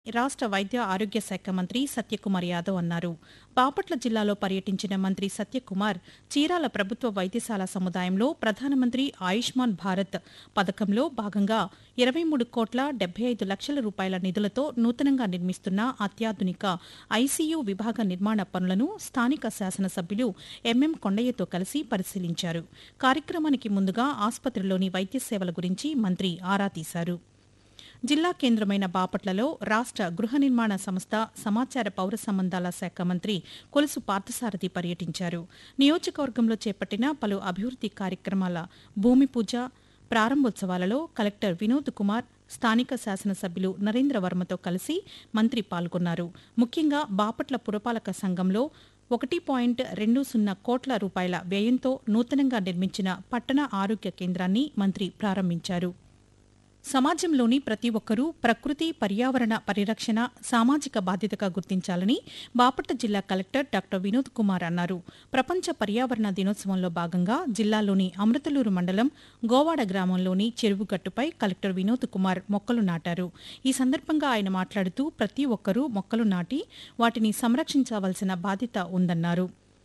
రాష్ట్ర వైద్య ఆరోగ్య శాఖ మంత్రి సత్యకుమార్ యాదవ్ అన్నారు. బాపట్ల జిల్లాలో పర్యటించిన మంత్రి సత్యకుమార్ చీరాల ప్రభుత్వ వైద్యశాల సముదాయంలో ప్రధానమంత్రి ఆయుష్మాన్ భారత్ పథకంలో భాగంగా 23,75,00,000 రూపాయల నిధులతో నూతనంగా నిర్మిస్తున్న అత్యాధునిక ఐసీయూ విభాగ నిర్మాణ పనులను స్థానిక శాసనసభ్యులు ఎంఎం కొండయ్యతో కలిసి పరిశీలించారు. కార్యక్రమానికి ముందుగా ఆసుపత్రిలోని వైద్య సేవల గురించి మంత్రి ఆరా తీశారు. జిల్లా కేంద్రమైన బాపట్లలో రాష్ట్ర గృహ నిర్మాణ సంస్థ సమాచార పౌర సంబంధాల శాఖ మంత్రి కొలుసు పార్థసారథి పర్యటించారు. నియోజకవర్గంలో చేపట్టిన పలు అభివృద్ది కార్యక్రమాల భూమి పూజ, ప్రారంభోత్సవాలలో కలెక్టర్ వినోద్ కుమార్, స్థానిక శాసనసభ్యులు నరేంద్రవర్మతో కలిసి మంత్రి పాల్గొన్నారు. ముఖ్యంగా బాపట్ల పురపాలక సంఘంలో 1.20 కోట్ల రూపాయల వ్యయంతో నూతనంగా నిర్మించిన పట్టణ ఆరోగ్య కేంద్రాన్ని మంత్రి ప్రారంభించారు. సమాజంలోని ప్రతి ఒక్కరూ ప్రకృతి, పర్యావరణ పరిరక్షణ సామాజిక బాధ్యతగా గుర్తించాలని బాపట్ల జిల్లా కలెక్టర్ డాక్టర్ వినోద్ కుమార్ అన్నారు. ప్రపంచ పర్యావరణ దినోత్సవంలో భాగంగా జిల్లాలోని అమృతలూరు మండలం గోవాడ గ్రామంలోని చెరువుగట్టుపై కలెక్టర్ వినోద్ కుమార్ మొక్కలు నాటారు. ఈ సందర్భంగా ఆయన మాట్లాడుతూ ప్రతి ఒక్కరూ మొక్కలు నాటి వాటిని సంరక్షించవలసిన బాధ్యత ఉందన్నారు.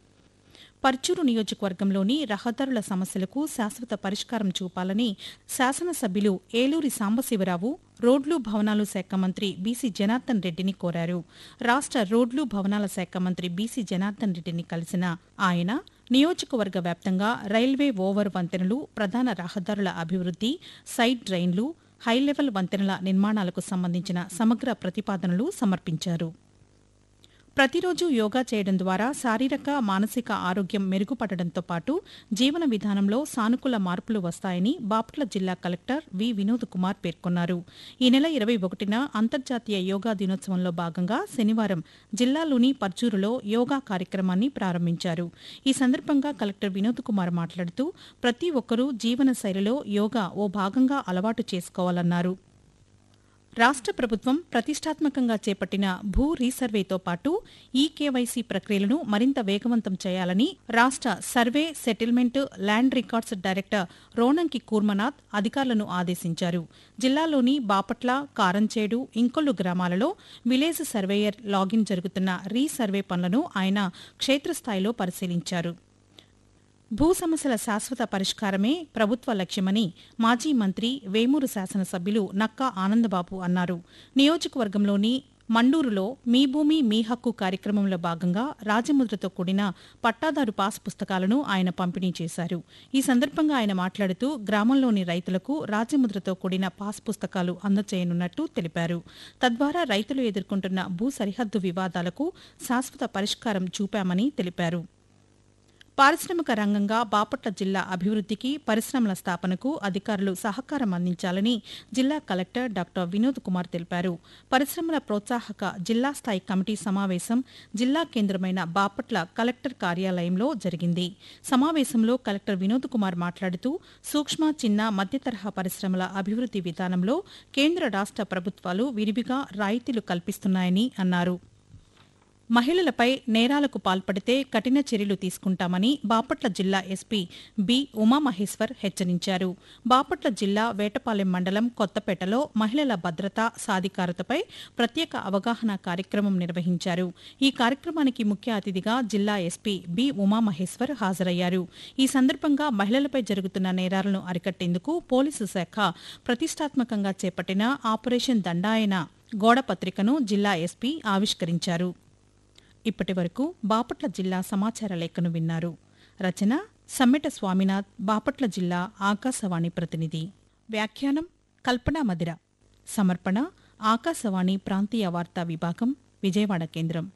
పర్చూరు నియోజకవర్గంలోని రహదారుల సమస్యలకు శాశ్వత పరిష్కారం చూపాలని శాసనసభ్యులు ఏలూరి సాంబశివరావు రోడ్లు భవనాలు శాఖ మంత్రి బీసీ జనార్దన్ రెడ్డిని కోరారు. రాష్ట్ర రోడ్లు భవనాల శాఖ మంత్రి బీసీ జనార్దన్ రెడ్డిని కలిసిన ఆయన నియోజకవర్గ వ్యాప్తంగా రైల్వే ఓవర్ వంతెనలు, ప్రధాన రహదారుల అభివృద్ది, సైడ్ డ్రైన్లు, హైలెవెల్ వంతెనల నిర్మాణాలకు సంబంధించిన సమగ్ర ప్రతిపాదనలు సమర్పించారు. ప్రతిరోజు యోగా చేయడం ద్వారా శారీరక, మానసిక ఆరోగ్యం మెరుగుపడడంతో పాటు జీవన విధానంలో సానుకూల మార్పులు వస్తాయని బాపట్ల జిల్లా కలెక్టర్ వి వినోద్ కుమార్ పేర్కొన్నారు. ఈ నెల 21న అంతర్జాతీయ యోగా దినోత్సవంలో భాగంగా శనివారం జిల్లాలోని పర్చూరులో యోగా కార్యక్రమాన్ని ప్రారంభించారు. ఈ సందర్భంగా కలెక్టర్ వినోద్ కుమార్ మాట్లాడుతూ ప్రతి ఒక్కరూ జీవన శైలిలో యోగా ఓ భాగంగా అలవాటు చేసుకోవాలన్నారు. రాష్ట్ర ప్రభుత్వం ప్రతిష్టాత్మకంగా చేపట్టిన భూ రీసర్వేతో పాటు ఈకేవైసీ ప్రక్రియలను మరింత వేగవంతం చేయాలని రాష్ట్ర survey, settlement, land records director Ronanki Kurmanath అధికారులను ఆదేశించారు. జిల్లాలోని బాపట్ల, కారంచేడు, ఇంకొల్లు గ్రామాలలో విలేజ్ సర్వేయర్ లాగిన్ జరుగుతున్న రీసర్వే పనులను ఆయన క్షేత్రస్థాయిలో పరిశీలించారు. భూ సమస్యల శాశ్వత పరిష్కారమే ప్రభుత్వ లక్ష్యమని మాజీ మంత్రి వేమూరు శాసనసభ్యులు నక్కా ఆనందబాబు అన్నారు. నియోజకవర్గంలోని మండూరులో మీ భూమి మీ హక్కు కార్యక్రమంలో భాగంగా రాజముద్రతో కూడిన పట్టాదారు పాస్ పుస్తకాలను ఆయన పంపిణీ చేశారు. ఈ సందర్భంగా ఆయన మాట్లాడుతూ గ్రామంలోని రైతులకు రాజముద్రతో కూడిన పాస్ పుస్తకాలు అందజేయనున్నట్టు తెలిపారు. తద్వారా రైతులు ఎదుర్కొంటున్న భూ సరిహద్దు వివాదాలకు శాశ్వత పరిష్కారం చూపామని తెలిపారు. పారిశ్రామిక రంగంగా బాపట్ల జిల్లా అభివృద్దికి, పరిశ్రమల స్థాపనకు అధికారులు సహకారం అందించాలని జిల్లా కలెక్టర్ డాక్టర్ వినోద్ కుమార్ తెలిపారు. పరిశ్రమల ప్రోత్సాహక జిల్లా స్థాయి కమిటీ సమావేశం జిల్లా కేంద్రమైన బాపట్ల కలెక్టర్ కార్యాలయంలో జరిగింది. సమావేశంలో కలెక్టర్ వినోద్ కుమార్ మాట్లాడుతూ సూక్ష్మ, చిన్న, మధ్యతరహా పరిశ్రమల అభివృద్ది విధానంలో కేంద్ర, రాష్ట్ర ప్రభుత్వాలు విరివిగా రాయితీలు కల్పిస్తున్నాయని అన్నారు. మహిళలపై నేరాలకు పాల్పడితే కఠిన చర్యలు తీసుకుంటామని బాపట్ల జిల్లా ఎస్పీ బి ఉమామహేశ్వర్ హెచ్చరించారు. బాపట్ల జిల్లా వేటపాలెం మండలం కొత్తపేటలో మహిళల భద్రత, సాధికారతపై ప్రత్యేక అవగాహన కార్యక్రమం నిర్వహించారు. ఈ కార్యక్రమానికి ముఖ్య అతిథిగా జిల్లా ఎస్పీ బి ఉమామహేశ్వర్ హాజరయ్యారు. ఈ సందర్భంగా మహిళలపై జరుగుతున్న నేరాలను అరికట్టేందుకు పోలీసు శాఖ ప్రతిష్టాత్మకంగా చేపట్టిన ఆపరేషన్ దండాయన గోడపత్రికను జిల్లా ఎస్పీ ఆవిష్కరించారు. ఇప్పటి వరకు బాపట్ల జిల్లా సమాచార లేఖను విన్నారు. రచన సమ్మెట స్వామినాథ్, బాపట్ల జిల్లా ఆకాశవాణి ప్రతినిధి. వ్యాఖ్యానం కల్పనా మదిర. సమర్పణ ఆకాశవాణి ప్రాంతీయ వార్తా విభాగం, విజయవాడ కేంద్రం.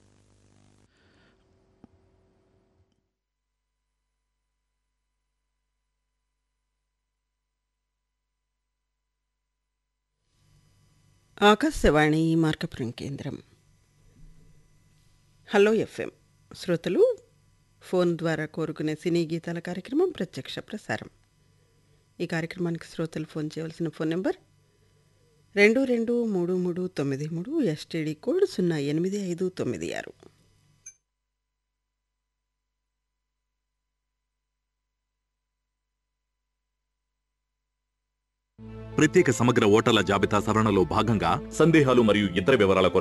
ఆకాశవాణి మార్కపురం కేంద్రం. హలో ఎఫ్ఎం శ్రోతలు ఫోన్ ద్వారా కోరుకునే సినీ గీతాల కార్యక్రమం ప్రత్యక్ష ప్రసారం. ఈ కార్యక్రమానికి శ్రోతలు ఫోన్ చేయవలసిన ఫోన్ నెంబర్ 223393 ఎస్టీడీ కోడ్ 08596. ప్రత్యేక సమగ్ర ఓటర్ల జాబితా సవరణలో భాగంగా సందేహాలు మరియు ఇతర వివరాల